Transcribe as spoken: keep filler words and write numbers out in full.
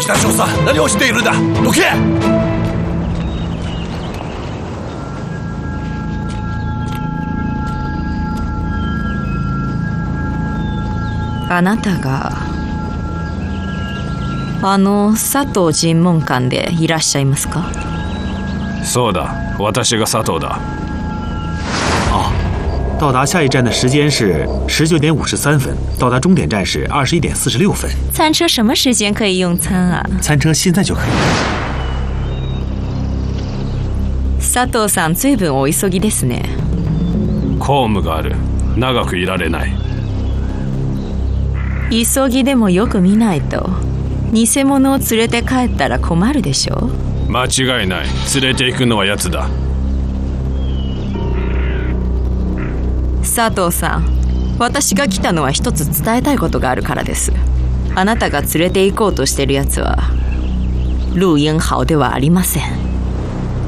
北少佐、何をしているんだ。どけ。 あなたがあの佐藤尋問官でいらっしゃいますか？ そうだ、私が佐藤だ。 哦，到达下一站的时间是十九点五十三分，到达终点站是二十一点四十六分。 餐车什么时间可以用餐啊？ 餐车现在就可以。 佐藤さん、随分お急ぎですね。 公務がある。長くいられない。 急ぎでもよく見ないと偽物を連れて帰ったら困るでしょ。 間違いない。連れて行くのは奴だ。 佐藤さん、私が来たのは一つ伝えたいことがあるからです。あなたが連れて行こうとしているやつは陸英豪ではありません。